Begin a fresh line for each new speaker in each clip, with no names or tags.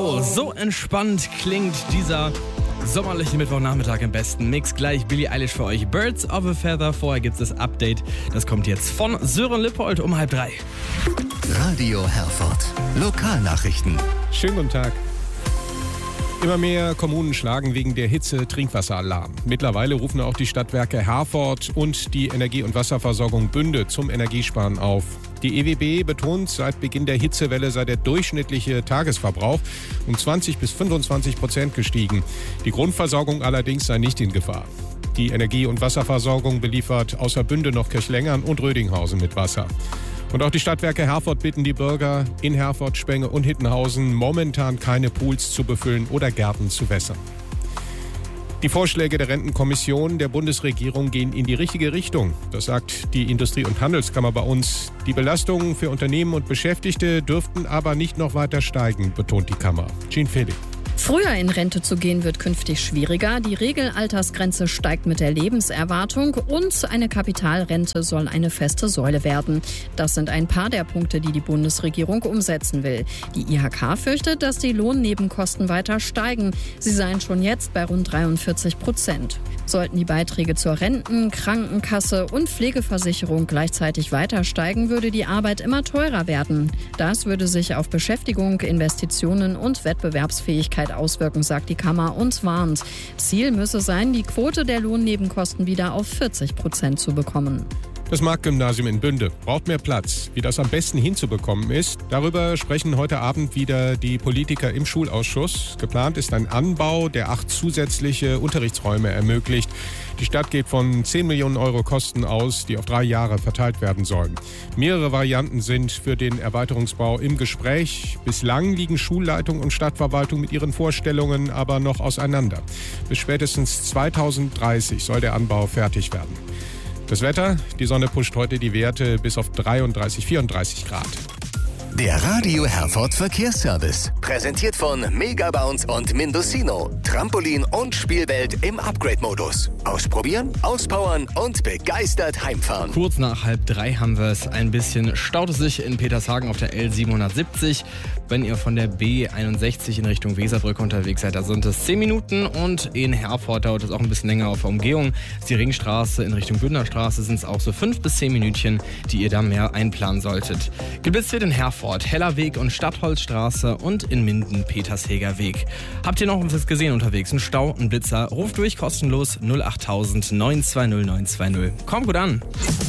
Wow, so entspannt klingt dieser sommerliche Mittwochnachmittag im besten Mix. Gleich Billie Eilish für euch. Birds of a Feather. Vorher gibt es das Update. Das kommt jetzt von Sören Lippold um 2:30.
Radio Herford. Lokalnachrichten.
Schönen guten Tag. Immer mehr Kommunen schlagen wegen der Hitze Trinkwasseralarm. Mittlerweile rufen auch die Stadtwerke Herford und die Energie- und Wasserversorgung Bünde zum Energiesparen auf. Die EWB betont, seit Beginn der Hitzewelle sei der durchschnittliche Tagesverbrauch um 20-25% gestiegen. Die Grundversorgung allerdings sei nicht in Gefahr. Die Energie- und Wasserversorgung beliefert außer Bünde noch Kirchlengern und Rödinghausen mit Wasser. Und auch die Stadtwerke Herford bitten die Bürger in Herford, Spenge und Hittenhausen momentan keine Pools zu befüllen oder Gärten zu wässern. Die Vorschläge der Rentenkommission der Bundesregierung gehen in die richtige Richtung. Das sagt die Industrie- und Handelskammer bei uns. Die Belastungen für Unternehmen und Beschäftigte dürften aber nicht noch weiter steigen, betont die Kammer. Jean Felix.
Früher in Rente zu gehen wird künftig schwieriger. Die Regelaltersgrenze steigt mit der Lebenserwartung und eine Kapitalrente soll eine feste Säule werden. Das sind ein paar der Punkte, die die Bundesregierung umsetzen will. Die IHK fürchtet, dass die Lohnnebenkosten weiter steigen. Sie seien schon jetzt bei rund 43%. Sollten die Beiträge zur Renten-, Krankenkasse und Pflegeversicherung gleichzeitig weiter steigen, würde die Arbeit immer teurer werden. Das würde sich auf Beschäftigung, Investitionen und Wettbewerbsfähigkeit auswirken, sagt die Kammer und warnt. Ziel müsse sein, die Quote der Lohnnebenkosten wieder auf 40% zu bekommen.
Das Marktgymnasium in Bünde braucht mehr Platz. Wie das am besten hinzubekommen ist, darüber sprechen heute Abend wieder die Politiker im Schulausschuss. Geplant ist ein Anbau, der 8 zusätzliche Unterrichtsräume ermöglicht. Die Stadt geht von 10 Millionen Euro Kosten aus, die auf 3 Jahre verteilt werden sollen. Mehrere Varianten sind für den Erweiterungsbau im Gespräch. Bislang liegen Schulleitung und Stadtverwaltung mit ihren Vorstellungen aber noch auseinander. Bis spätestens 2030 soll der Anbau fertig werden. Das Wetter, die Sonne pusht heute die Werte bis auf 33, 34 Grad.
Der Radio Herford Verkehrsservice. Präsentiert von Megabounce und Mindocino. Trampolin und Spielwelt im Upgrade-Modus. Ausprobieren, auspowern und begeistert heimfahren.
Kurz nach 2:30 haben wir es. Ein bisschen staut es sich in Petershagen auf der L770. Wenn ihr von der B61 in Richtung Weserbrücke unterwegs seid, da sind es 10 Minuten. Und in Herford dauert es auch ein bisschen länger auf der Umgehung. Die Ringstraße in Richtung Bündnerstraße sind es auch so 5 bis 10 Minütchen, die ihr da mehr einplanen solltet. Geblitzt wird in Herford, Hellerweg und Stadtholzstraße und in Minden Petershäger Weg. Habt ihr noch was gesehen unterwegs? Ein Stau, ein Blitzer? Ruft durch kostenlos 08000 920 920. Kommt gut an.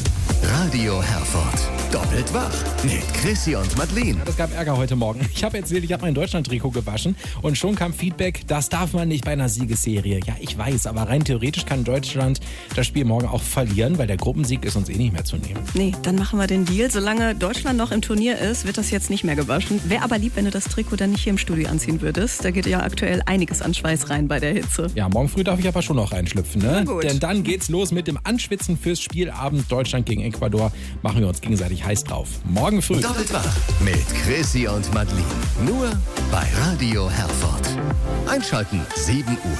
Radio Herford. Doppelt wach mit Chrissy und Madeleine.
Es gab Ärger heute Morgen. Ich habe erzählt, ich habe mein Deutschland-Trikot gewaschen und schon kam Feedback, das darf man nicht bei einer Siegesserie. Ja, ich weiß, aber rein theoretisch kann Deutschland das Spiel morgen auch verlieren, weil der Gruppensieg ist uns eh nicht mehr zu nehmen.
Nee, dann machen wir den Deal. Solange Deutschland noch im Turnier ist, wird das jetzt nicht mehr gewaschen. Wäre aber lieb, wenn du das Trikot dann nicht hier im Studio anziehen würdest. Da geht ja aktuell einiges an Schweiß rein bei der Hitze.
Ja, morgen früh darf ich aber schon noch reinschlüpfen, ne?
Gut.
Denn dann geht's los mit dem Anschwitzen fürs Spielabend Deutschland gegen Ecuador. Machen wir uns gegenseitig heiß drauf. Morgen früh.
Doppelt wach mit Chrissy und Madeleine. Nur bei Radio Herford. Einschalten 7 Uhr.